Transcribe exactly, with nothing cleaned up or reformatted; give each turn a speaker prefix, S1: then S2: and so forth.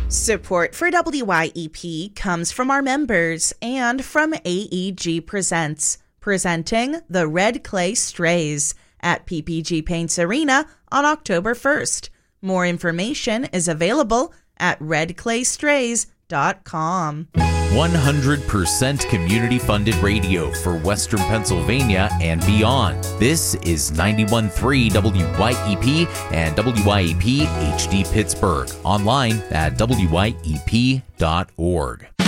S1: Support for W Y E P comes from our members and from A E G Presents, presenting the Red Clay Strays at P P G Paints Arena on October first. More information is available at red clay strays dot com.
S2: one hundred percent community-funded radio for Western Pennsylvania and beyond. This is ninety-one point three W Y E P and W Y E P H D Pittsburgh. Online at W Y E P dot org.